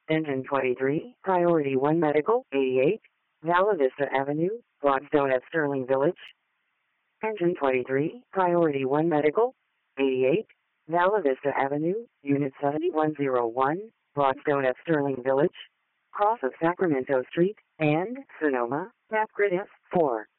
Engine 23, Priority 1 Medical, 88, Vala Vista Avenue, Broadstone at Sterling Village. Engine 23, Priority 1 Medical, 88, Vala Vista Avenue, Unit 7101, Broadstone at Sterling Village, cross of Sacramento Street, and Sonoma, Map Grid F4.